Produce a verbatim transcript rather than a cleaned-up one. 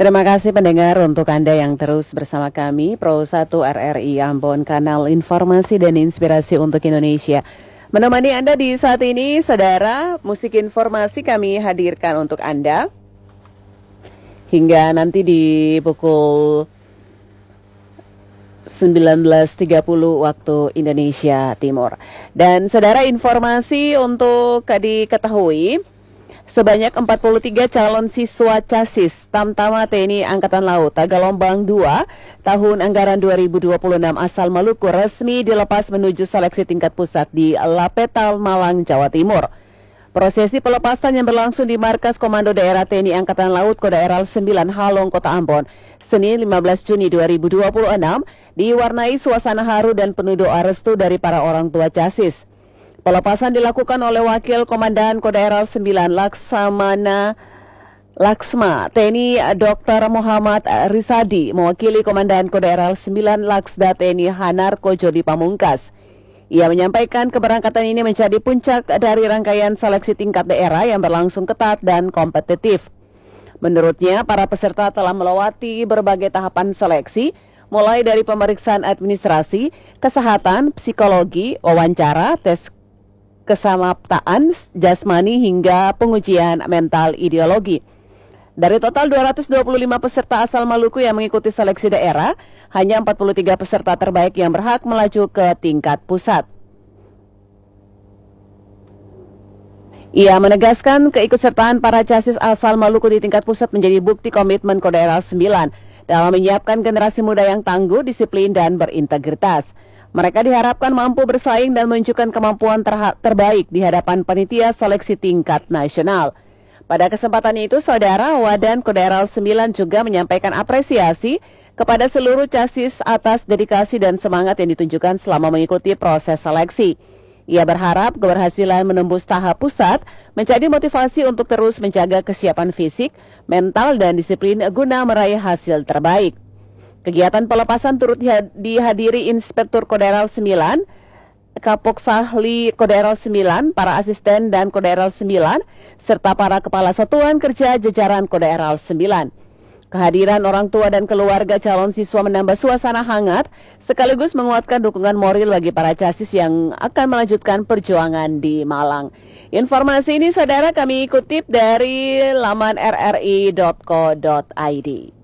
Terima kasih pendengar untuk Anda yang terus bersama kami Pro satu R R I Ambon, kanal informasi dan inspirasi untuk Indonesia. Menemani Anda di saat ini, saudara, musik informasi kami hadirkan untuk Anda hingga nanti di pukul sembilan belas tiga puluh waktu Indonesia Timur. Dan saudara, informasi untuk diketahui, sebanyak empat puluh tiga calon siswa Casis Tamtama T N I Angkatan Laut gelombang dua tahun anggaran dua ribu dua puluh enam asal Maluku resmi dilepas menuju seleksi tingkat pusat di Lapetal, Malang, Jawa Timur. Prosesi pelepasan yang berlangsung di Markas Komando Daerah T N I Angkatan Laut Kodaeral sembilan Halong, Kota Ambon, Senin lima belas Juni dua ribu dua puluh enam, diwarnai suasana haru dan penuh doa restu dari para orang tua Casis. Pelepasan dilakukan oleh Wakil Komandan Kodaeral sembilan Laksamana Laksma T N I Doktor Muhammad Risadi mewakili Komandan Kodaeral sembilan Laksda T N I Hanarko Jodi Pamungkas. Ia menyampaikan keberangkatan ini menjadi puncak dari rangkaian seleksi tingkat daerah yang berlangsung ketat dan kompetitif. Menurutnya, para peserta telah melewati berbagai tahapan seleksi, mulai dari pemeriksaan administrasi, kesehatan, psikologi, wawancara, tes kesamaptaan jasmani hingga pengujian mental ideologi. Dari total dua ratus dua puluh lima peserta asal Maluku yang mengikuti seleksi daerah, hanya empat puluh tiga peserta terbaik yang berhak melaju ke tingkat pusat. Ia menegaskan keikutsertaan para Casis asal Maluku di tingkat pusat menjadi bukti komitmen Kodaeral sembilan dalam menyiapkan generasi muda yang tangguh, disiplin, dan berintegritas. Mereka diharapkan mampu bersaing dan menunjukkan kemampuan terbaik di hadapan panitia seleksi tingkat nasional. Pada kesempatan itu, Saudara Wadan Kodaeral sembilan juga menyampaikan apresiasi kepada seluruh Casis atas dedikasi dan semangat yang ditunjukkan selama mengikuti proses seleksi. Ia berharap keberhasilan menembus tahap pusat menjadi motivasi untuk terus menjaga kesiapan fisik, mental, dan disiplin guna meraih hasil terbaik. Kegiatan pelepasan turut dihadiri Inspektur Kodaeral sembilan, Kapok Sahli Kodaeral sembilan, para asisten dan Kodaeral sembilan, serta para kepala satuan kerja jajaran Kodaeral sembilan. Kehadiran orang tua dan keluarga calon siswa menambah suasana hangat, sekaligus menguatkan dukungan moral bagi para Casis yang akan melanjutkan perjuangan di Malang. Informasi ini, saudara, kami kutip dari laman r r i dot co dot i d.